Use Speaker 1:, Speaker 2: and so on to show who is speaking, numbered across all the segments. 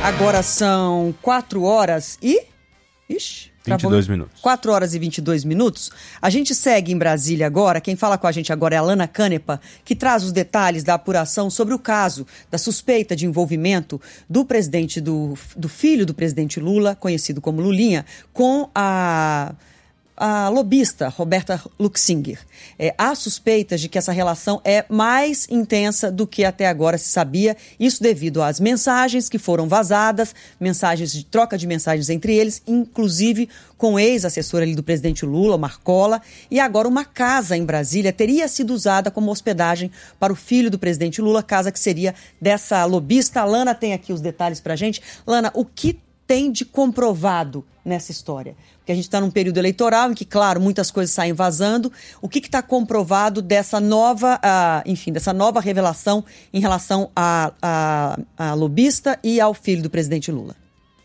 Speaker 1: Agora são 4 horas e...
Speaker 2: 22 minutos.
Speaker 1: 4 horas e 22 minutos. A gente segue em Brasília agora. Quem fala com a gente agora é a Lana Canepa, que traz os detalhes da apuração sobre o caso da suspeita de envolvimento do presidente, do filho do presidente Lula, conhecido como Lulinha, com a lobista Roberta Luxinger. Há suspeitas de que essa relação é mais intensa do que até agora se sabia, isso devido às mensagens que foram vazadas, mensagens de troca de mensagens entre eles, inclusive com o ex-assessor ali do presidente Lula, o Marcola, e agora uma casa em Brasília teria sido usada como hospedagem para o filho do presidente Lula, casa que seria dessa lobista. A Lana tem aqui os detalhes pra gente. Lana, o que tem de comprovado nessa história? Porque a gente está num período eleitoral em que, claro, muitas coisas saem vazando. O que está comprovado dessa nova, dessa nova revelação em relação à lobista e ao filho do presidente Lula?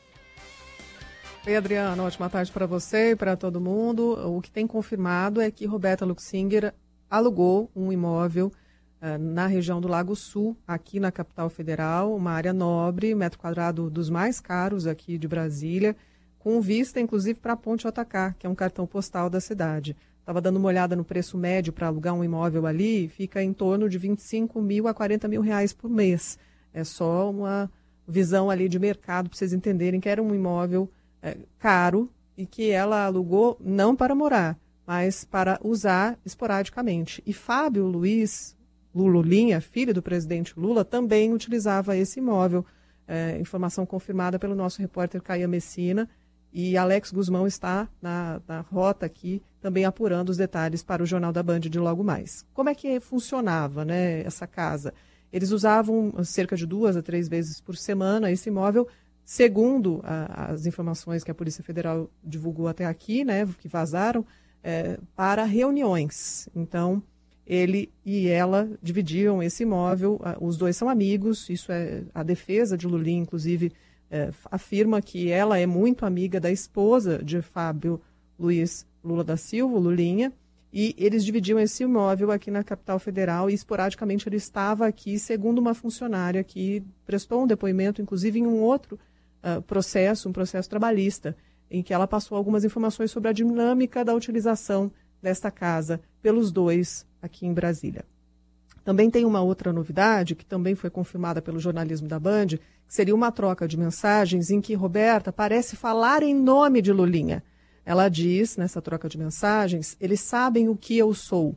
Speaker 3: Oi, Adriana, ótima tarde para você e para todo mundo. O que tem confirmado é que Roberta Luxinger alugou um imóvel na região do Lago Sul, aqui na capital federal, uma área nobre, metro quadrado dos mais caros aqui de Brasília, com vista, inclusive, para a Ponte JK, que é um cartão postal da cidade. Estava dando uma olhada no preço médio para alugar um imóvel ali, fica em torno de 25 mil a 40 mil reais por mês. É só uma visão ali de mercado para vocês entenderem que era um imóvel caro e que ela alugou não para morar, mas para usar esporadicamente. E Fábio Luiz Lulinha, filho do presidente Lula, também utilizava esse imóvel. Informação confirmada pelo nosso repórter Caia Messina. E Alex Guzmão está na rota aqui, também apurando os detalhes para o Jornal da Band de logo mais. Como é que funcionava, né, essa casa? Eles usavam cerca de 2 a 3 vezes por semana esse imóvel, segundo as informações que a Polícia Federal divulgou até aqui, né, que vazaram, para reuniões. Então, ele e ela dividiam esse imóvel, os dois são amigos, isso é a defesa de Lulinha, inclusive, afirma que ela é muito amiga da esposa de Fábio Luiz Lula da Silva, Lulinha, e eles dividiam esse imóvel aqui na capital federal e esporadicamente ele estava aqui, segundo uma funcionária que prestou um depoimento, inclusive em um outro processo, um processo trabalhista, em que ela passou algumas informações sobre a dinâmica da utilização desta casa pelos dois aqui em Brasília. Também tem uma outra novidade, que também foi confirmada pelo jornalismo da Band, que seria uma troca de mensagens em que Roberta parece falar em nome de Lulinha. Ela diz, nessa troca de mensagens, eles sabem o que eu sou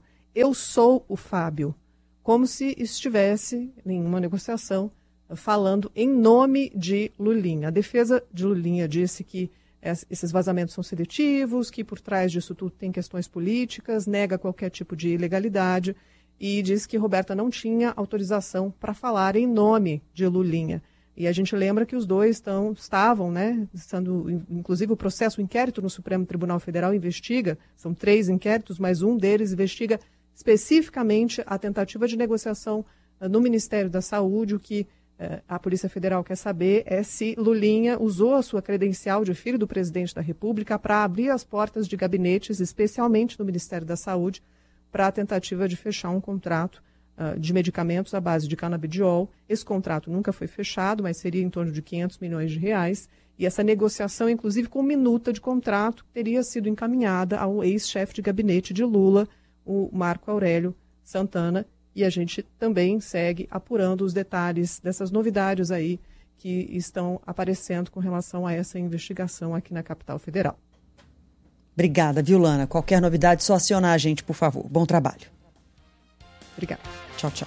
Speaker 3: o Fábio, como se estivesse em uma negociação falando em nome de Lulinha. A defesa de Lulinha disse que esses vazamentos são seletivos, que por trás disso tudo tem questões políticas, nega qualquer tipo de ilegalidade, e diz que Roberta não tinha autorização para falar em nome de Lulinha. E a gente lembra que os dois estavam, né, inclusive o inquérito no Supremo Tribunal Federal investiga, são 3 inquéritos, mas um deles investiga especificamente a tentativa de negociação no Ministério da Saúde. O que a Polícia Federal quer saber é se Lulinha usou a sua credencial de filho do presidente da República para abrir as portas de gabinetes, especialmente no Ministério da Saúde, para a tentativa de fechar um contrato de medicamentos à base de canabidiol. Esse contrato nunca foi fechado, mas seria em torno de 500 milhões de reais. E essa negociação, inclusive com minuta de contrato, teria sido encaminhada ao ex-chefe de gabinete de Lula, o Marco Aurélio Santana. E a gente também segue apurando os detalhes dessas novidades aí que estão aparecendo com relação a essa investigação aqui na capital federal.
Speaker 1: Obrigada, Violana. Qualquer novidade, só acionar a gente, por favor. Bom trabalho.
Speaker 3: Obrigada.
Speaker 1: Tchau, tchau.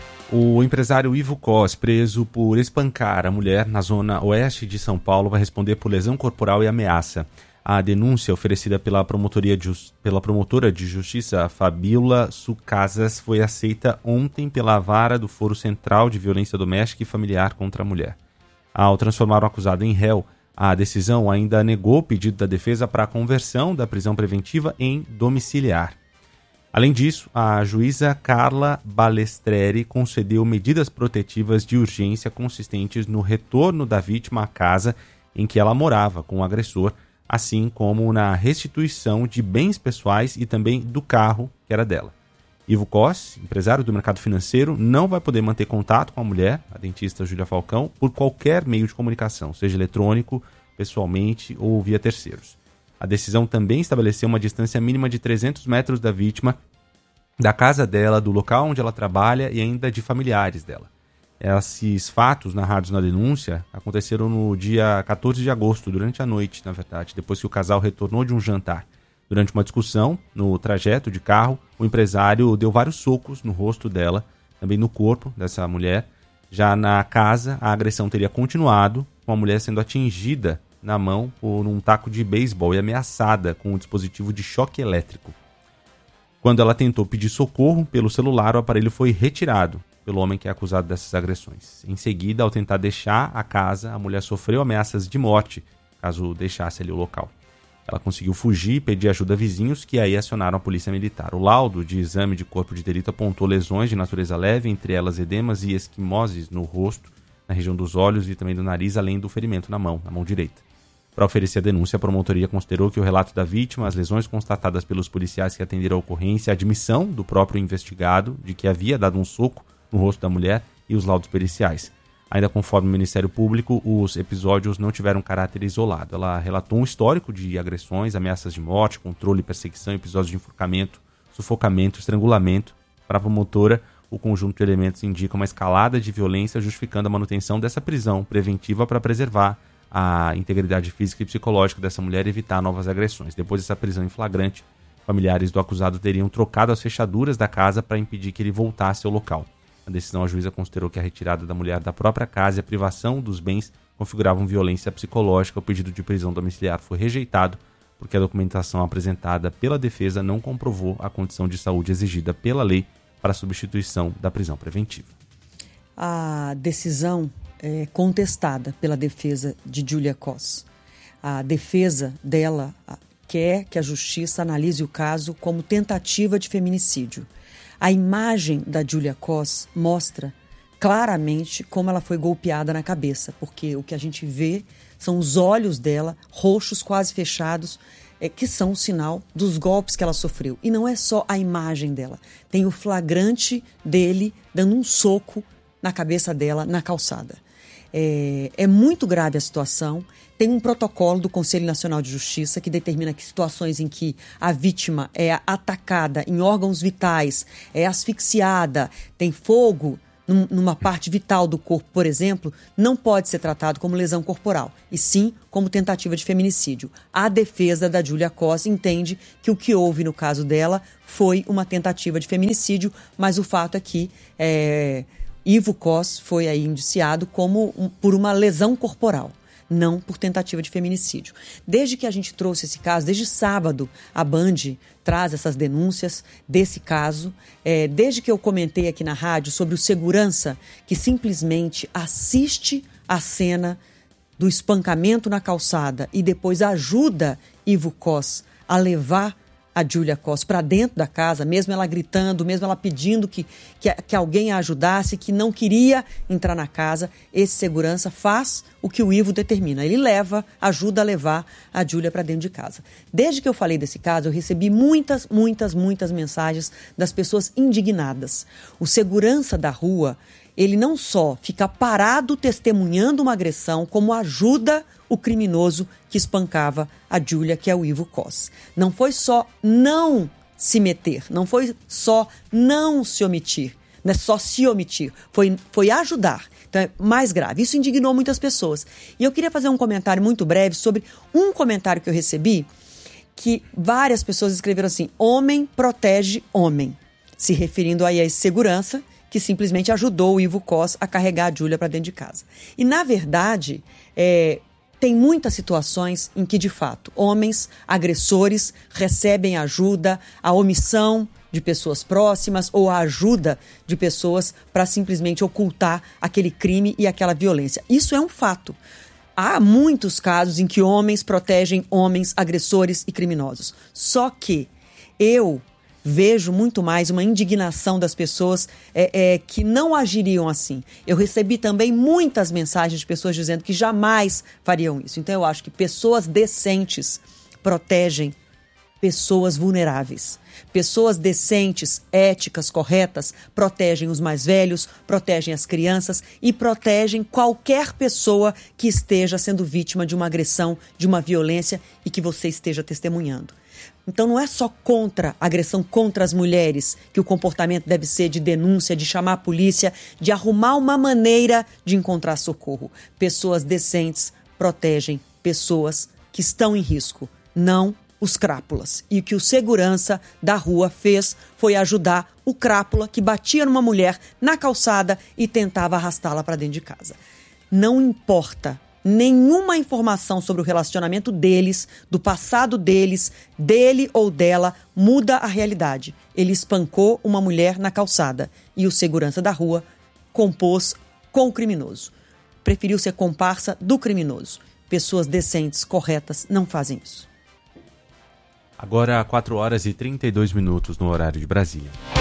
Speaker 2: O empresário Ivo Cos, preso por espancar a mulher na zona oeste de São Paulo, vai responder por lesão corporal e ameaça. A denúncia oferecida pela promotora de justiça Fabíola Sucasas foi aceita ontem pela Vara do Foro Central de Violência Doméstica e Familiar contra a Mulher. Ao transformar o acusado em réu, a decisão ainda negou o pedido da defesa para a conversão da prisão preventiva em domiciliar. Além disso, a juíza Carla Balestreri concedeu medidas protetivas de urgência consistentes no retorno da vítima à casa em que ela morava com o agressor, assim como na restituição de bens pessoais e também do carro que era dela. Ivo Cos, empresário do mercado financeiro, não vai poder manter contato com a mulher, a dentista Júlia Falcão, por qualquer meio de comunicação, seja eletrônico, pessoalmente ou via terceiros. A decisão também estabeleceu uma distância mínima de 300 metros da vítima, da casa dela, do local onde ela trabalha e ainda de familiares dela. Esses fatos narrados na denúncia aconteceram no dia 14 de agosto, durante a noite, na verdade, depois que o casal retornou de um jantar. Durante uma discussão, no trajeto de carro, o empresário deu vários socos no rosto dela, também no corpo dessa mulher. Já na casa, a agressão teria continuado, com a mulher sendo atingida na mão por um taco de beisebol e ameaçada com um dispositivo de choque elétrico. Quando ela tentou pedir socorro pelo celular, o aparelho foi retirado pelo homem que é acusado dessas agressões. Em seguida, ao tentar deixar a casa, a mulher sofreu ameaças de morte, caso deixasse ali o local. Ela conseguiu fugir e pedir ajuda a vizinhos, que aí acionaram a polícia militar. O laudo de exame de corpo de delito apontou lesões de natureza leve, entre elas edemas e esquimoses no rosto, na região dos olhos e também do nariz, além do ferimento na mão direita. Para oferecer a denúncia, a promotoria considerou que o relato da vítima, as lesões constatadas pelos policiais que atenderam a ocorrência, a admissão do próprio investigado de que havia dado um soco no rosto da mulher e os laudos periciais. Ainda conforme o Ministério Público, os episódios não tiveram caráter isolado. Ela relatou um histórico de agressões, ameaças de morte, controle, perseguição, episódios de enforcamento, sufocamento, estrangulamento. Para a promotora, o conjunto de elementos indica uma escalada de violência, justificando a manutenção dessa prisão preventiva para preservar a integridade física e psicológica dessa mulher e evitar novas agressões. Depois dessa prisão em flagrante, familiares do acusado teriam trocado as fechaduras da casa para impedir que ele voltasse ao local. A decisão, a juíza considerou que a retirada da mulher da própria casa e a privação dos bens configuravam violência psicológica. O pedido de prisão domiciliar foi rejeitado porque a documentação apresentada pela defesa não comprovou a condição de saúde exigida pela lei para a substituição da prisão preventiva.
Speaker 1: A decisão é contestada pela defesa de Júlia Cos. A defesa dela quer que a justiça analise o caso como tentativa de feminicídio. A imagem da Júlia Cos mostra claramente como ela foi golpeada na cabeça, porque o que a gente vê são os olhos dela, roxos, quase fechados, que são o sinal dos golpes que ela sofreu. E não é só a imagem dela, tem o flagrante dele dando um soco na cabeça dela na calçada. É muito grave a situação. Tem um protocolo do Conselho Nacional de Justiça que determina que situações em que a vítima é atacada em órgãos vitais, é asfixiada, tem fogo numa parte vital do corpo, por exemplo, não pode ser tratado como lesão corporal, e sim como tentativa de feminicídio. A defesa da Júlia Cos entende que o que houve no caso dela foi uma tentativa de feminicídio, mas o fato é que Ivo Cos foi aí indiciado por uma lesão corporal, não por tentativa de feminicídio. Desde que a gente trouxe esse caso, desde sábado, a Band traz essas denúncias desse caso. Desde que eu comentei aqui na rádio sobre o segurança que simplesmente assiste a cena do espancamento na calçada e depois ajuda Ivo Cos a levar a Júlia Cos para dentro da casa, mesmo ela gritando, mesmo ela pedindo que alguém a ajudasse, que não queria entrar na casa, esse segurança faz o que o Ivo determina. Ele ajuda a levar a Júlia para dentro de casa. Desde que eu falei desse caso, eu recebi muitas mensagens das pessoas indignadas. O segurança da rua, ele não só fica parado testemunhando uma agressão, como ajuda o criminoso que espancava a Júlia, que é o Ivo Cos. Não foi só não se meter, não foi só não se omitir, não é só se omitir, foi ajudar. Então é mais grave. Isso indignou muitas pessoas. E eu queria fazer um comentário muito breve sobre um comentário que eu recebi, que várias pessoas escreveram assim: homem protege homem, se referindo aí a esse segurança que simplesmente ajudou o Ivo Cos a carregar a Júlia para dentro de casa. E, na verdade, tem muitas situações em que, de fato, homens agressores recebem ajuda, a omissão de pessoas próximas ou a ajuda de pessoas para simplesmente ocultar aquele crime e aquela violência. Isso é um fato. Há muitos casos em que homens protegem homens agressores e criminosos. Só que eu vejo muito mais uma indignação das pessoas que não agiriam assim. Eu recebi também muitas mensagens de pessoas dizendo que jamais fariam isso. Então eu acho que pessoas decentes protegem pessoas vulneráveis. Pessoas decentes, éticas, corretas, protegem os mais velhos, protegem as crianças e protegem qualquer pessoa que esteja sendo vítima de uma agressão, de uma violência e que você esteja testemunhando. Então não é só contra a agressão contra as mulheres que o comportamento deve ser de denúncia, de chamar a polícia, de arrumar uma maneira de encontrar socorro. Pessoas decentes protegem pessoas que estão em risco, não os crápulas. E o que o segurança da rua fez foi ajudar o crápula que batia numa mulher na calçada e tentava arrastá-la para dentro de casa. Não importa nenhuma informação sobre o relacionamento deles, do passado deles, dele ou dela, muda a realidade. Ele espancou uma mulher na calçada e o segurança da rua compôs com o criminoso. Preferiu ser comparsa do criminoso. Pessoas decentes, corretas, não fazem isso.
Speaker 2: Agora 4 horas e 32 minutos no horário de Brasília.